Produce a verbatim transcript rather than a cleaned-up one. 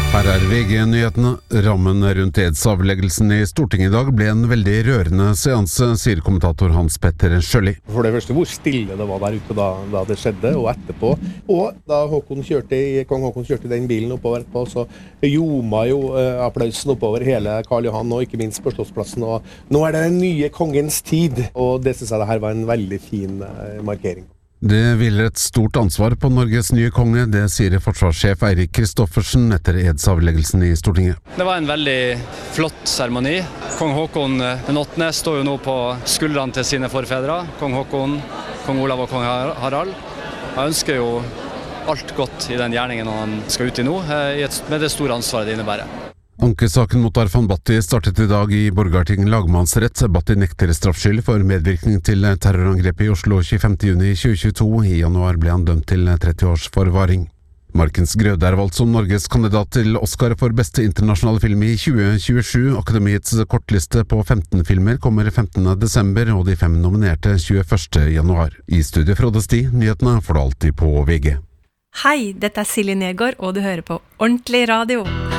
Her er V G-nyhetene. Rammen rundt edsavleggelsen i Stortinget i dag ble en veldig rørende seanse, sier kommentator Hans Petter Sjølli. For det første hvor stille det var der ute da, da det skjedde, og etterpå. Og da Håkon kjørte, kong Håkon kjørte den bilen oppover etterpå, så ljoma jo eh, applausen oppover hele Karl Johan, og ikke minst på Slottsplassen. Og nå er det den nye kongens tid, og det synes jeg det her var en veldig fin eh, markering. Det hviler et stort ansvar på Norges nye konge, det sier forsvarssjef Eirik Kristoffersen etter edsavleggelsen i Stortinget. Det var en veldig flott seremoni. Kong Håkon den åttende står jo nå på skuldrene til sine forfedre. Kong Håkon, kong Olav og kong Harald. Jeg ønsker jo alt godt i den gjerningen han skal ut i nå, med det store ansvaret det innebærer. Ankesaken mot Arfan Bhatti startet i dag i Borgarting lagmannsrett. Bhatti nekter straffskyld for medvirkning til terrorangrepet i Oslo tjuefemte juni tjuetjueto. I januar ble han dømt til tretti års forvaring. Markens Grøde er valgt som Norges kandidat til Oscar for beste internasjonale film i tjue tjuesju. Akademiets kortliste på femten filmer kommer femtende desember, og de fem nominerte tjueførste januar. I studio Frode Sti, nyhetene får du alltid på V G. Hei, dette er Silje Negård, og du hører på Ordentlig Radio.